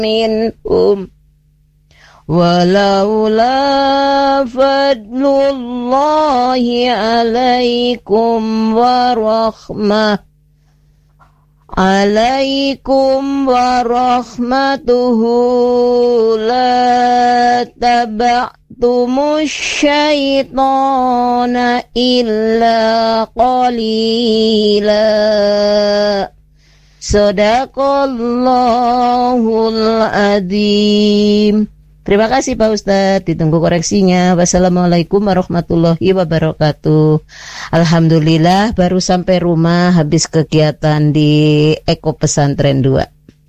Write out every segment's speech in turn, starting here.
منهم ولولا فضل الله عليكم ورحمته لا تبعتم الشيطان إلا قليلا. Sadaqallahul adzim. Terima kasih Pak Ustadz, ditunggu koreksinya. Wassalamualaikum warahmatullahi wabarakatuh. Alhamdulillah baru sampai rumah habis kegiatan di Eko Pesantren 2.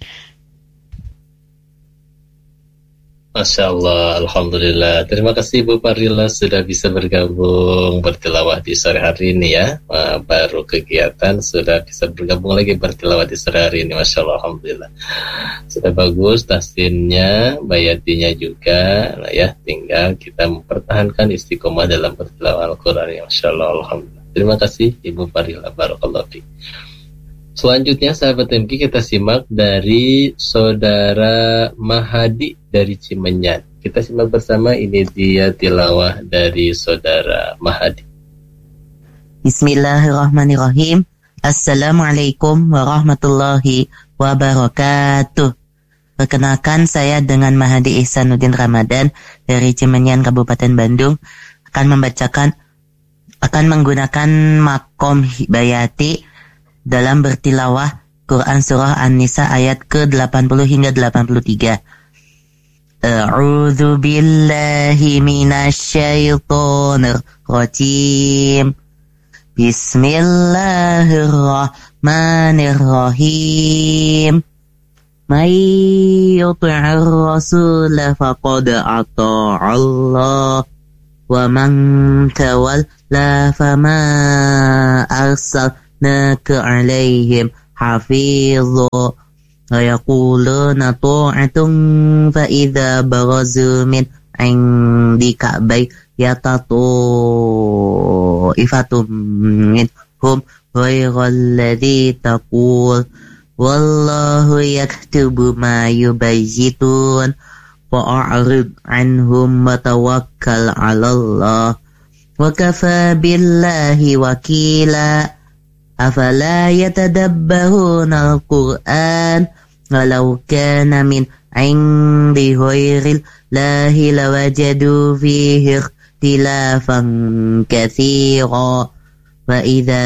Masya Allah, Alhamdulillah. Terima kasih Bu Farila sudah bisa bergabung bertilawah di sore hari ini ya. Baru kegiatan sudah bisa bergabung lagi bertilawah di sore hari ini. Masya Allah, Alhamdulillah. Sudah bagus tastinnya, bayatinya juga. Nah ya, tinggal kita mempertahankan istiqomah dalam bertilawah Al-Quran. Masya Allah, Alhamdulillah. Terima kasih Ibu Farila. Barakallahu fiik. Selanjutnya sahabat MK kita simak dari Saudara Mahadi dari Cimenyan. Kita simak bersama, ini dia tilawah dari Saudara Mahadi. Bismillahirrahmanirrahim. Assalamualaikum warahmatullahi wabarakatuh. Perkenalkan, saya dengan Mahadi Ihsanuddin Ramadan dari Cimenyan, Kabupaten Bandung akan menggunakan makom bayati dalam bertilawah Quran Surah An-Nisa ayat ke-80 hingga 83. A'udzu billahi minasyaitonir rajim. Bismillahirrahmanirrahim. May yuti'ir rasul faqad ata'allah wa man tawalla fama أرسلناك عليهم حفيظا ويقولون طاعة فإذا برزوا من عندك بيت طائفة منهم غير الذي تقول والله يكتب ما يبيتون فأعرض عنهم وتوكل على الله وكفى بالله وكيلا أفلا يتدبرون القرآن ولو كان من عند غير الله لوجدوا فيه اختلافا كثيرا وإذا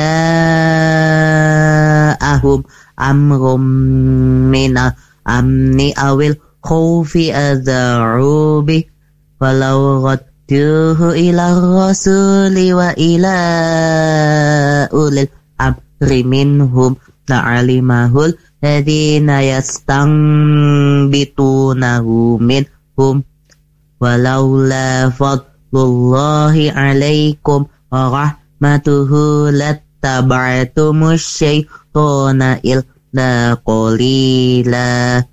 جاءهم أمر من الأمن أو الخوف أذاعوا به ولو ردوه إلى الرسول وإلى أولي الأمر منهم لعلمه الذين يستنبطونه منهم ولولا فضل الله عليكم ورحمته لاتبعتم الشيطان إلا قليلا.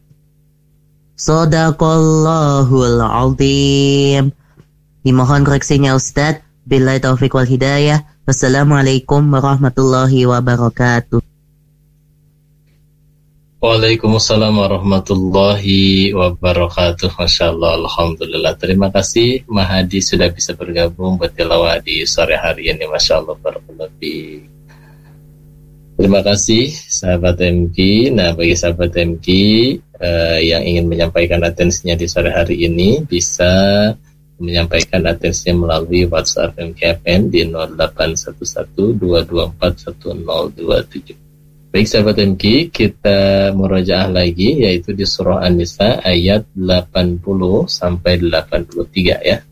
Sadaqallahul azim. Dimohon koreksinya Ustadz. Billahi taufiq wal hidayah. Wassalamualaikum warahmatullahi wabarakatuh. Waalaikumsalam warahmatullahi wabarakatuh. Masya Allah, Alhamdulillah. Terima kasih Mahadi sudah bisa bergabung bertilawah di sore hari ini. Masya Allah, barakallahu fiik. Terima kasih sahabat MK. Nah, bagi sahabat MK yang ingin menyampaikan atensinya di sore hari ini, bisa menyampaikan atensinya melalui WhatsApp MKFM di 081122411027. Baik sahabat MK, kita murajaah lagi, yaitu di surah An-Nisa ayat 80 sampai 83 ya.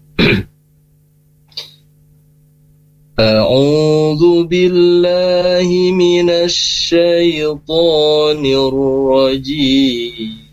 A'udzu billahi minasy syaithanir rajim.